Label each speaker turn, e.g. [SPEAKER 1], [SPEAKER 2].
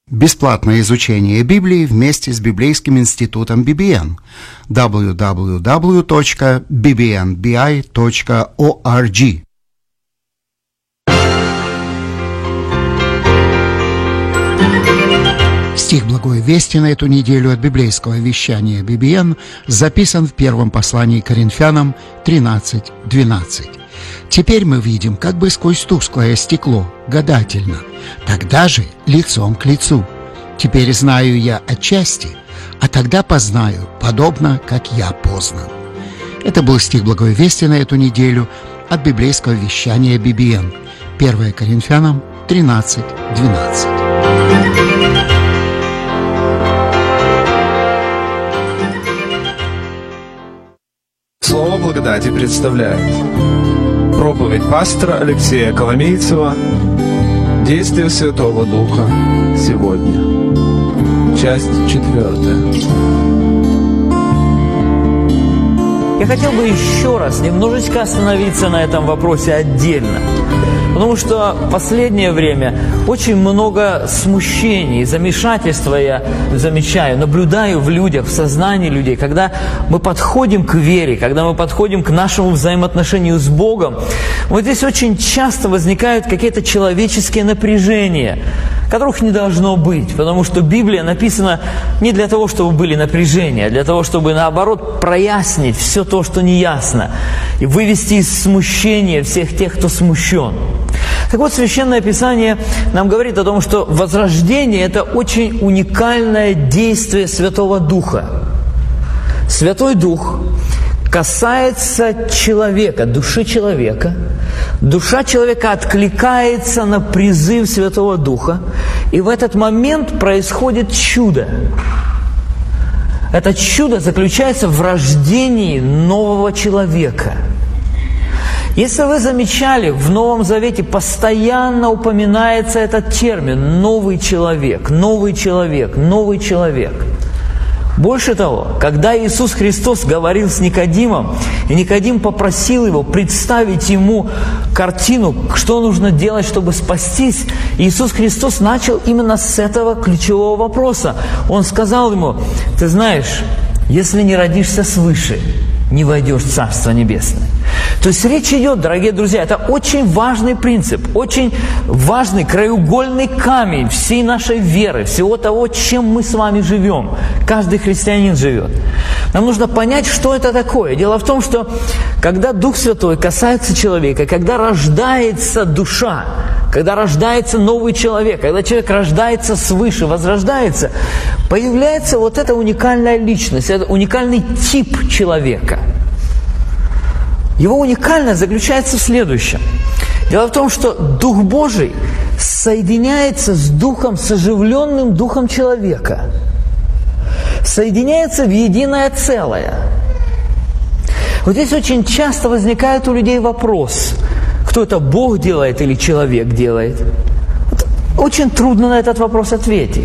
[SPEAKER 1] Бесплатное изучение Библии вместе с Библейским институтом BBN. www.bbnbi.org. Стих Благой Вести на эту неделю от библейского вещания BBN записан в первом послании к Коринфянам 13:12. «Теперь мы видим как бы сквозь тусклое стекло, гадательно, тогда же лицом к лицу. Теперь знаю я отчасти, а тогда познаю, подобно, как я познан». Это был стих Благой Вести на эту неделю от библейского вещания BBN. 1 Коринфянам 13:12.
[SPEAKER 2] Слово благодати представляет проповедь пастора Алексея Коломейцева «Действие Святого Духа сегодня». Часть 4.
[SPEAKER 3] Я хотел бы еще раз немножечко остановиться на этом вопросе отдельно. Потому что в последнее время очень много смущений, замешательства я замечаю, наблюдаю в людях, в сознании людей. Когда мы подходим к вере, когда мы подходим к нашему взаимоотношению с Богом, вот здесь очень часто возникают какие-то человеческие напряжения, которых не должно быть. Потому что Библия написана не для того, чтобы были напряжения, а для того, чтобы, наоборот, прояснить все то, что неясно, и вывести из смущения всех тех, кто смущен. Так вот, Священное Писание нам говорит о том, что возрождение – это очень уникальное действие Святого Духа. Святой Дух касается человека, души человека. Душа человека откликается на призыв Святого Духа, и в этот момент происходит чудо. Это чудо заключается в рождении нового человека. Если вы замечали, в Новом Завете постоянно упоминается этот термин «новый человек», «новый человек», «новый человек». Больше того, когда Иисус Христос говорил с Никодимом, и Никодим попросил его представить ему картину, что нужно делать, чтобы спастись, Иисус Христос начал именно с этого ключевого вопроса. Он сказал ему: «Ты знаешь, если не родишься свыше, не войдешь в Царство Небесное». То есть речь идет, дорогие друзья, это очень важный принцип, очень важный краеугольный камень всей нашей веры, всего того, чем мы с вами живем. Каждый христианин живет. Нам нужно понять, что это такое. Дело в том, что когда Дух Святой касается человека, когда рождается душа, когда рождается новый человек, когда человек рождается свыше, возрождается, появляется вот эта уникальная личность, это уникальный тип человека. Его уникальность заключается в следующем. Дело в том, что Дух Божий соединяется с Духом, с оживленным Духом человека. Соединяется в единое целое. Вот здесь очень часто возникает у людей вопрос, кто это, Бог делает или человек делает? Очень трудно на этот вопрос ответить.